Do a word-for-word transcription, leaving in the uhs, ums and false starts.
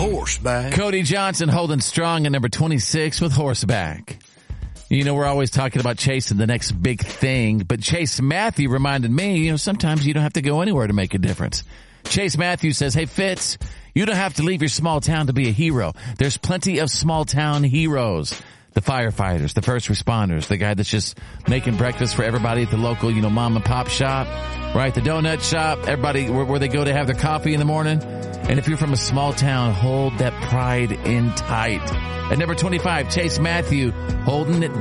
horseback. Cody Johnson holding strong at number twenty-six with horseback. You know, we're always talking about chasing the next big thing, but Chase Matthew reminded me, you know, sometimes you don't have to go anywhere to make a difference. Chase Matthew says, hey, Fitz, you don't have to leave your small town to be a hero. There's plenty of small town heroes. The firefighters, the first responders, the guy that's just making breakfast for everybody at the local, you know, mom and pop shop, right? The donut shop, everybody where, where they go to have their coffee in the morning. And if you're from a small town, hold that pride in tight. At number twenty-five, Chase Matthew holding it